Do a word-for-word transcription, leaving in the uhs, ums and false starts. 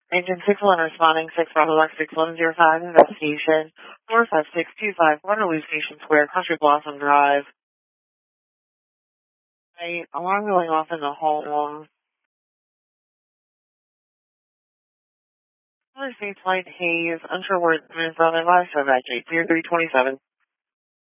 Agent six one responding, six Bravo X six one zero five, investigation, four five six two five, Waterloo Station Square, Country Blossom Drive. A alarm going off in the hall. Other states light haze, unsure where it's from, advice of actually, three three twenty-seven.